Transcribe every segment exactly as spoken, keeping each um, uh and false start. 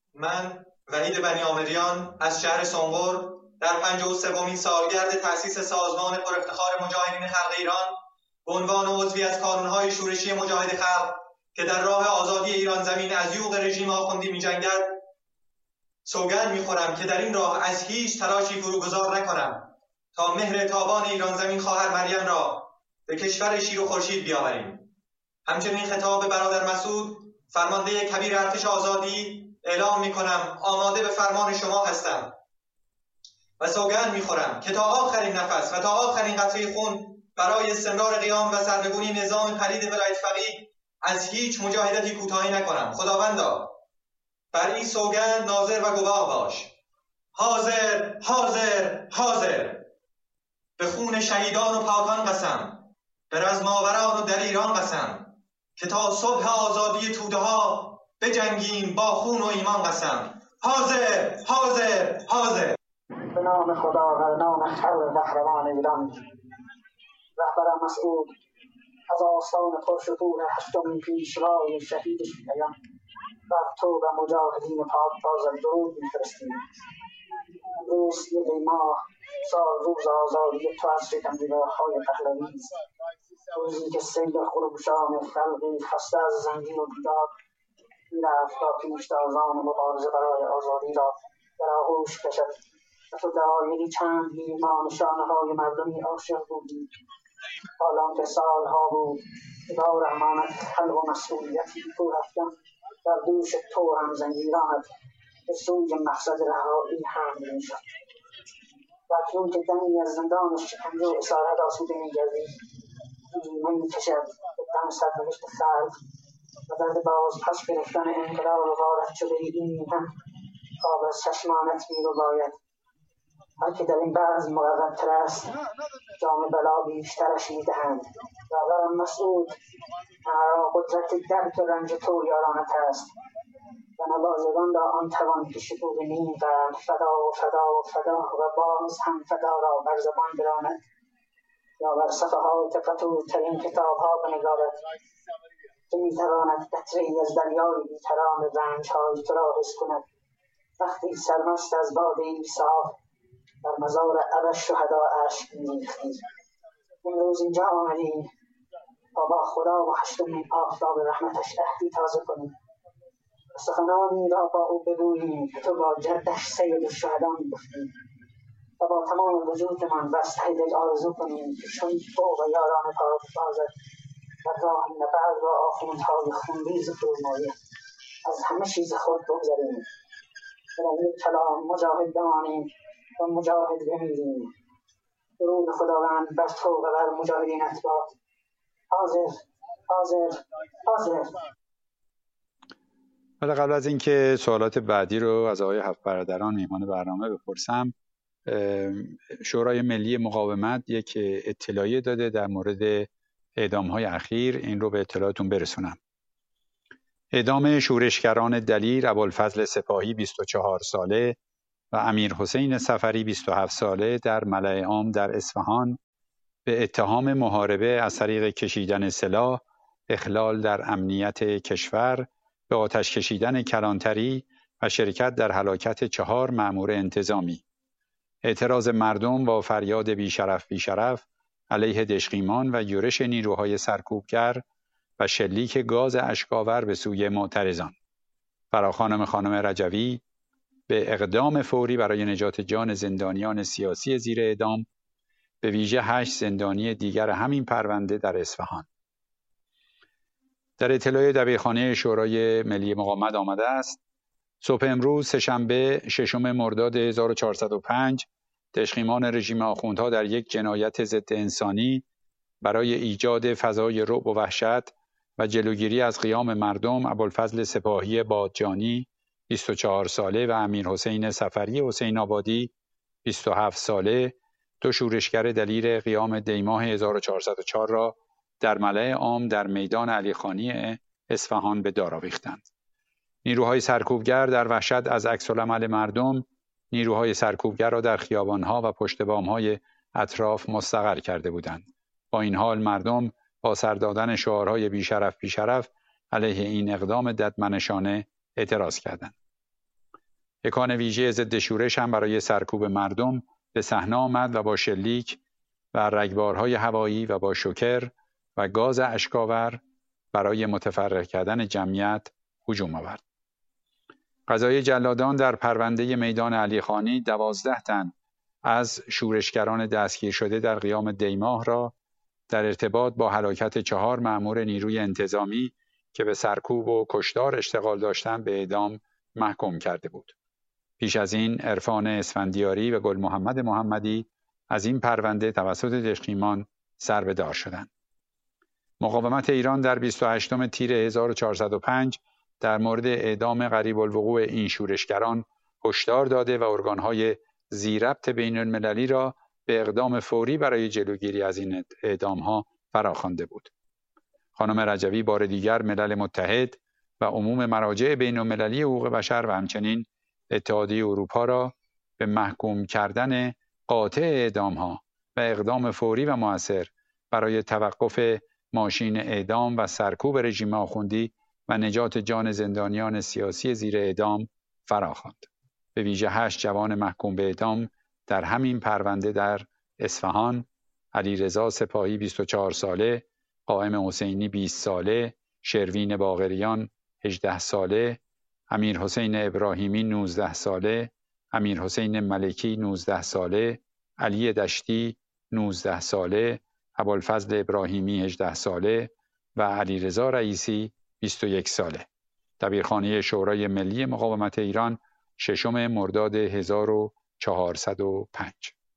من وحید بنی آمریان از شهر سنقر در پنجاه و سومین سالگرد تأسیس سازمان پر افتخار مجاهدین خلق ایران به عنوان عضوی از کانونهای شورشی مجاهد خلق که در راه آزادی ایران زمین از یوغ رژیم آخوندی می‌جنگد سوگند می‌خورم که در این راه از هیچ تلاشی فروگذار نکنم تا مهر تابان ایران زمین خواهر مریم را به کشور شیر و خورشید بیاوریم. همچنین خطاب برادر مسعود فرمانده کبیر ارتش آزادی اعلام می‌کنم آماده به فرمان شما هستم و سوگند می‌خورم که تا آخرین نفس و تا آخرین قطره خون برای استمرار قیام و سرنگونی نظام پلید ولایت فقیه از هیچ مجاهدتی کوتاهی نکنم. خداوندا بر این سوگند ناظر و گواه باش. حاضر حاضر حاضر. به خون شهیدان و پاکان قسم، به رزماوران و دلیران قسم که تا صبح آزادی توده ها بجنگیم با خون و ایمان قسم. حاضر حاضر حاضر. به نام خدا و نام خلق قهرمان ایران. رهبر مسعود از آستان پرشکوه هشتمین پیشوای شهید شیعیان بر تو و مجاهدین پاک بازم درود می‌فرستیم. امروز یکی ماه سال روز آزادی تو از شکنجهگاه‌های پهلوی است. روزی که سیل خروشان خلقی خسته از زنجیر و بیدار می‌رفت تا پیشتازان مبارزه برای آزادی را در آغوش کشد و تو دقایقی چند میهمان شانه‌های مردمی عاشق بودی. حالا که سالها بود که با رحمانت خلق و مسئولیتی پورافکن در دوش تو هم زنجیرانت به سوی مقصد رهایی حمل می‌شد. و اکنون که دمی از زندان شکنجه و اسارت آسوده می‌گردی ایمه می‌کشد به دم سرنوشت خلق و درد باز پس گرفتن انقلاب غارت شده این میهن خواب از چشمانت می‌رباید. هر که در این بعض مقرب‌تر است جام بلا بیشترش می‌دهند. رهبرم مسعود مرا قدرت درک و رنج تو یارانت است و نوازگان را آن توان که شکوه نیم قرن فدا و فدا و فدا و باز هم فدا را بر زبان براند یا بر صفحات قطورترین کتاب‌ها بنگارد که می‌تواند قطره‌ای از دریای بی‌کران رنج‌های تو را حس کند وقتی سرمست از باده صاف در مزار ابد شهدا اشک می‌ریختیم. امروز اینجا آمدیم تا با خدا و هشتمین آفتاب رحمتش عهدی تازه کنیم و سخنانی را با او بگوییم که تو با جدش سید الشهدا می‌گفتی و با تمام وجودمان وسته دل آرزو کنیم که چون تو و یاران پاک بازت در راه نبرد و آخوندهای خونریز فرمایه از همه چیز خود بگذریم و در یک کلام مجاهد بمانیم و مجاهد بمیریم. درود خداوند بر تو و بر مجاهدینت باد. حاضر حاضر حاضر. حالا قبل از اینکه سوالات بعدی رو از آقای هفت برادران میهمان برنامه بپرسم، شورای ملی مقاومت یک اطلاعیه داده در مورد اعدام‌های اخیر. این رو به اطلاعاتون برسونم. اعدام شورشگران دلیر ابوالفضل سپاهی بیست و چهار ساله و امیر حسین صفری بیست و هفت ساله در ملأ عام در اصفهان به اتهام محاربه از طریق کشیدن سلاح، اخلال در امنیت کشور، به آتش کشیدن کلانتری و شرکت در هلاکت چهار مأمور انتظامی. اعتراض مردم با فریاد بیشرف بیشرف علیه دشقیمان و یورش نیروهای سرکوبگر و شلیک گاز اشک‌آور به سوی معترضان. فراخوانم خانم رجوی به اقدام فوری برای نجات جان زندانیان سیاسی زیر اعدام، به ویژه هشت زندانی دیگر همین پرونده در اصفهان. در اطلاع دبیرخانه شورای ملی مقاومت آمده است صبح امروز سه‌شنبه ششم مرداد هزار و چهارصد و پنج دشقیمان رژیم آخوندها در یک جنایت ضد انسانی برای ایجاد فضای رعب و وحشت و جلوگیری از قیام مردم ابوالفضل سپاهی بادجانی بیست و چهار ساله و امیر حسین صفری حسین آبادی بیست و هفت ساله، دو شورشگر دلیر قیام دیماه هزار و چهارصد و چهار را در ملأ عام در میدان علیخانی اصفهان به دار آویختند. نیروهای سرکوبگر در وحشت از عکس‌العمل مردم، نیروهای سرکوبگر را در خیابان‌ها و پشت بام‌های اطراف مستقر کرده بودند. با این حال مردم با سر دادن شعارهای بیشرف بیشرف علیه این اقدام ددمنشانه اعتراض کردند. یکان ویژه ضد شورش هم برای سرکوب مردم به صحنه آمد و با شلیک و رگبارهای هوایی و با شوکر و گاز اشکاور برای متفرق کردن جمعیت هجوم آورد. قضای جلادان در پرونده میدان علیخانی دوازده تن از شورشگران دستگیر شده در قیام دیماه را در ارتباط با هلاکت چهار مأمور نیروی انتظامی که به سرکوب و کشتار اشتغال داشتند به اعدام محکوم کرده بود. پیش از این عرفان اسفندیاری و گل محمد محمدی از این پرونده توسط دشقیمان سر به دار شدند. مقاومت ایران در بیست و هشتم تیر هزار و چهارصد و پنج در مورد اعدام قریب الوقوع این شورشگران هشدار داده و ارگانهای ذی‌ربط بین‌المللی را به اقدام فوری برای جلوگیری از این اعدامها فراخوانده بود. خانم رجوی بار دیگر ملل متحد و عموم مراجع بین‌المللی حقوق بشر و همچنین اتحادیه اروپا را به محکوم کردن قاطع اعدامها و اقدام فوری و مؤثر برای توقف ماشین اعدام و سرکوب رژیم آخوندی و نجات جان زندانیان سیاسی زیر اعدام فراخواند. به ویژه هشت جوان محکوم به اعدام در همین پرونده در اصفهان، علیرضا سپاهی بیست و چهار ساله، قائم حسینی بیست ساله، شروین باقریان هجده ساله، امیر حسین ابراهیمی نوزده ساله، امیر حسین ملکی نوزده ساله، علی دشتی نوزده ساله، ابوالفضل ابراهیمی هجده ساله و علیرضا رئیسی بیست و یک ساله. دبیرخانه شورای ملی مقاومت ایران ششم مرداد هزار و چهارصد و پنج.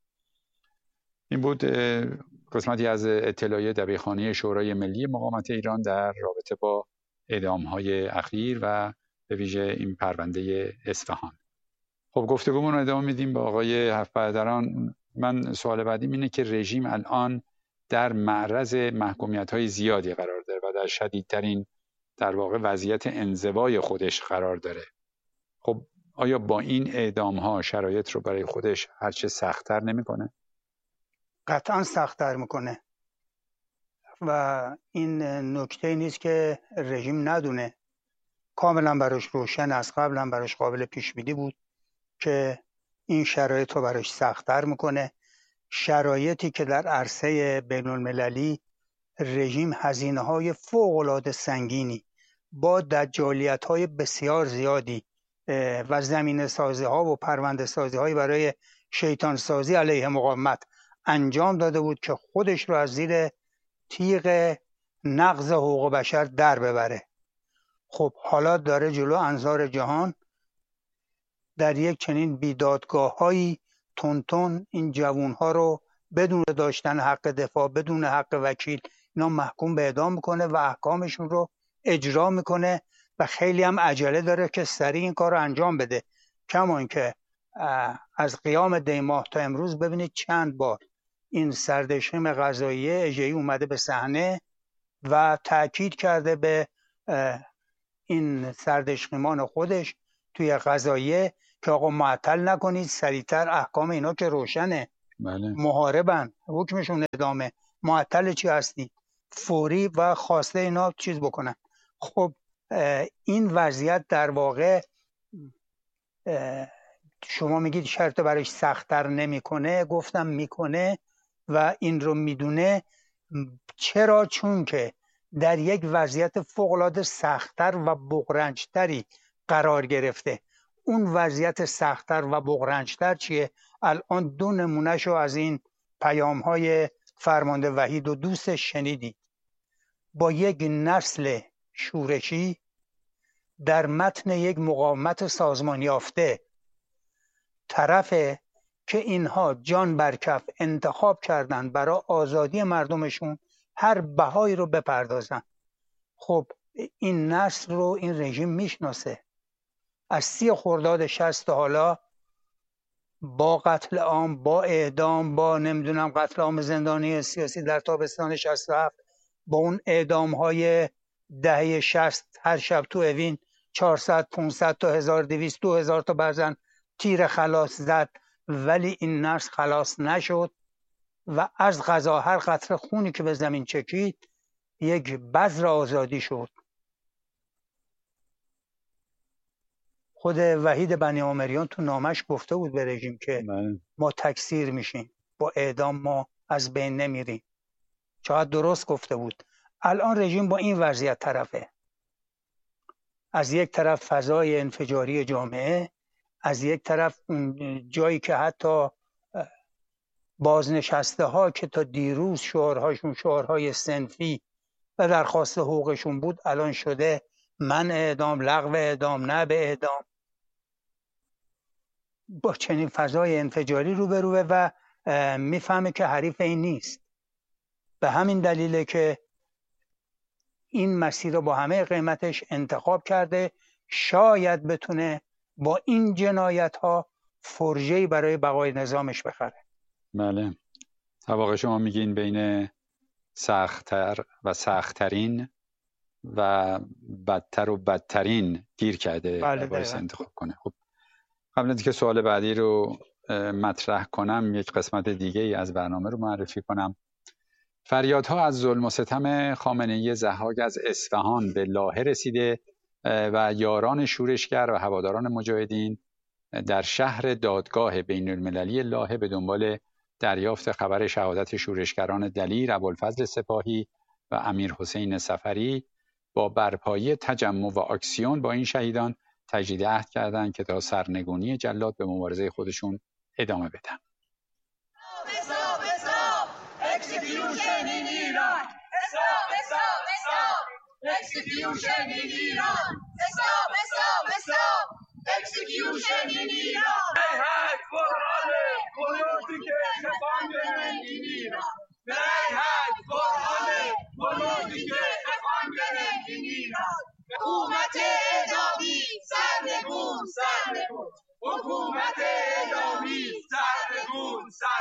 این بود قسمتی از اطلاعیه دبیرخانه شورای ملی مقاومت ایران در رابطه با اعدام‌های اخیر و به ویژه این پرونده اصفهان. خب گفتگومون رو ادامه میدیم با آقای هفت برادران. من سوال بعدیم اینه که رژیم الان در معرض محکومیت‌های زیادی قرار داره و در شدیدترین در واقع وضعیت انزوای خودش قرار داره. خب آیا با این اعدام‌ها شرایط رو برای خودش هرچه سخت‌تر نمی‌کنه؟ قطعا سخت‌تر میکنه و این نکته نیست که رژیم ندونه، کاملا براش روشن است، قبلا براش قابل پیش بینی بود که این شرایط رو براش سخت‌تر میکنه. شرایطی که در عرصه بین المللی رژیم هزینه‌های فوق‌العاده سنگینی با دجالیت‌های بسیار زیادی و زمینه سازی ها و پرونده سازی های برای شیطان سازی علیه مقاومت انجام داده بود که خودش رو از زیر تیغ نقض حقوق بشر در ببره. خب حالا داره جلو انظار جهان در یک چنین بیدادگاه هایی تونتون این جوون ها رو بدون داشتن حق دفاع، بدون حق وکیل، اینا محکوم به اعدام میکنه و احکامشون رو اجرا میکنه و خیلی هم عجله داره که سریع این کار رو انجام بده. کما اینکه از قیام دیماه تا امروز ببینید چند بار این سردشیم قضاییه اژه‌ای اومده به صحنه و تاکید کرده به این سردشیمان خودش توی قضاییه که آقا معطل نکنید، سریعتر احکام اینا که روشنه، بله. محاربن، حکمشون ادامه، معطل چی هستی، فوری و خواسته اینا چیز بکنن. خب این وضعیت در واقع شما میگید شرط برایش سخت‌تر نمیکنه، گفتم میکنه و این رو میدونه. چرا؟ چون که در یک وضعیت فوق‌العاده سخت‌تر و بغرنج‌تری قرار گرفته. اون وضعیت سخت‌تر و بغرنج‌تر چیه؟ الان دو نمونهشو از این پیام‌های فرمانده وحید و دوستش شنیدید. با یک نسل شورشی در متن یک مقاومت سازمان یافته، طرفه که اینها جان برکف انتخاب کردن برای آزادی مردمشون هر بهایی رو بپردازن. خب این نسل رو این رژیم میشناسه. از سی خرداد شصت حالا با قتل عام، با اعدام، با نمیدونم قتل عام زندانی سیاسی در تابستان شصت و هفت، با اون اعدام های دهه شصت هر شب تو اوین چهارصد پانصد تا هزار و دویست دو هزار تا بعضن تیر خلاص زد، ولی این نسل خلاص نشد و از قضا هر قطره خونی که به زمین چکید یک بذر آزادی شد. خود وحید بنی عامریان تو نامش گفته بود به رژیم که بله. ما تکثیر میشیم، با اعدام ما از بین نمیریم. چقدر درست گفته بود. الان رژیم با این وضعیت طرفه. از یک طرف فضای انفجاری جامعه، از یک طرف جایی که حتی بازنشسته ها که تا دیروز شعارهاشون شعارهای صنفی و درخواست حقوقشون بود، الان شده من اعدام، لغو اعدام، نه به اعدام. با چنین فضای انفجاری روبروه و میفهمه که حریف این نیست. به همین دلیله که این مسیر رو با همه قیمتش انتخاب کرده. شاید بتونه با این جنایت ها فرجه‌ای برای بقای نظامش بخره. بله. واقع شما میگین بین سخت‌تر و سخت‌ترین و بدتر و بدترین گیر کرده بله و باعث انتخاب کنه. خب قبل از اینکه سوال بعدی رو مطرح کنم، یک قسمت دیگه ای از برنامه رو معرفی کنم. فریادها از ظلم و ستم خامنه‌ای ضحاک از اصفهان به لاهه رسیده و یاران شورشگر و هواداران مجاهدین در شهر دادگاه بین المللی لاهه به دنبال دریافت خبر شهادت شورشگران دلیر، ابوالفضل سپاهی و امیر حسین سفری با برپایی تجمع و اکسیون با این شهیدان تجدید عهد کردند که تا سرنگونی جلاد به مبارزه خودشون ادامه بدن. Execution in Iran! Stop! Stop! Stop! Execution in Iran! Stop! Stop! Stop! Execution in Iran! Jihad for alle قناتی که خفنگرن in Iran! Jihad for alle قناتی که خفنگرن in Iran! حکومت اعدامی سرنگون سرنگون! حکومت اعدامی سرنگون سرنگون!